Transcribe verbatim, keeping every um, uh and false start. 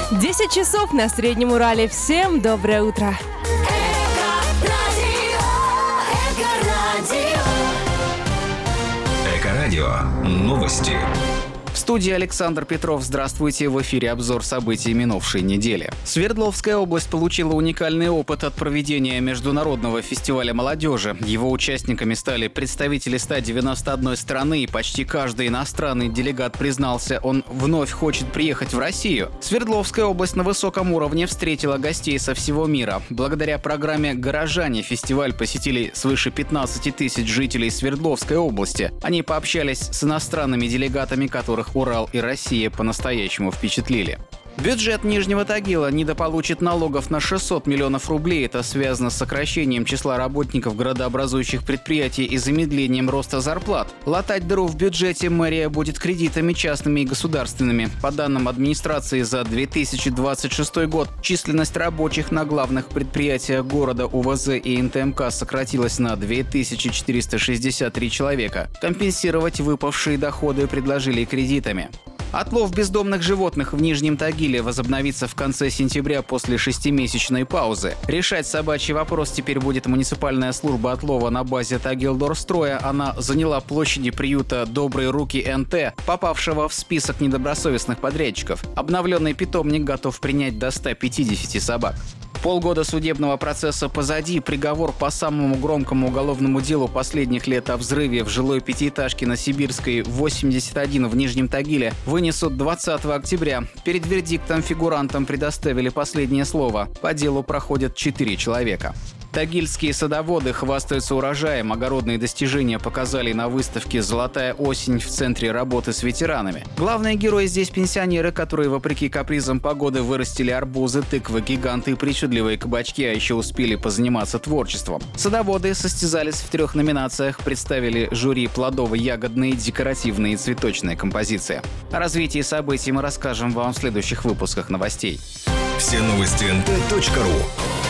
десять часов на Среднем Урале. Всем доброе утро. Эко-радио. Новости. В студии Александр Петров. Здравствуйте. В эфире обзор событий минувшей недели. Свердловская область получила уникальный опыт от проведения международного фестиваля молодежи. Его участниками стали представители ста девяноста одной страны, и почти каждый иностранный делегат признался, он вновь хочет приехать в Россию. Свердловская область на высоком уровне встретила гостей со всего мира. Благодаря программе «Горожане» фестиваль посетили свыше пятнадцати тысяч жителей Свердловской области. Они пообщались с иностранными делегатами, которых Урал и Россия по-настоящему впечатлили. Бюджет Нижнего Тагила недополучит налогов на шестьсот миллионов рублей. Это связано с сокращением числа работников градообразующих предприятий и замедлением роста зарплат. Латать дыру в бюджете мэрия будет кредитами частными и государственными. По данным администрации, за две тысячи двадцать шестой год численность рабочих на главных предприятиях города УВЗ и эн тэ эм ка сократилась на две тысячи четыреста шестьдесят три человека. Компенсировать выпавшие доходы предложили кредитами. Отлов бездомных животных в Нижнем Тагиле возобновится в конце сентября после шестимесячной паузы. Решать собачий вопрос теперь будет муниципальная служба отлова на базе Тагилдорстроя. Она заняла площади приюта «Добрые руки эн тэ», попавшего в список недобросовестных подрядчиков. Обновленный питомник готов принять до ста пятидесяти собак. Полгода судебного процесса позади. Приговор по самому громкому уголовному делу последних лет о взрыве в жилой пятиэтажке на Сибирской восемьдесят один в Нижнем Тагиле вынесут двадцатого октября. Перед вердиктом фигурантам предоставили последнее слово. По делу проходят четыре человека. Тагильские садоводы хвастаются урожаем. Огородные достижения показали на выставке «Золотая осень» в Центре работы с ветеранами. Главные герои здесь пенсионеры, которые, вопреки капризам погоды, вырастили арбузы, тыквы, гиганты и причудливые кабачки, а еще успели позаниматься творчеством. Садоводы состязались в трех номинациях, представили жюри плодово-ягодные, декоративные и цветочные композиции. О развитии событий мы расскажем вам в следующих выпусках новостей. Все новости эн тэ точка ру.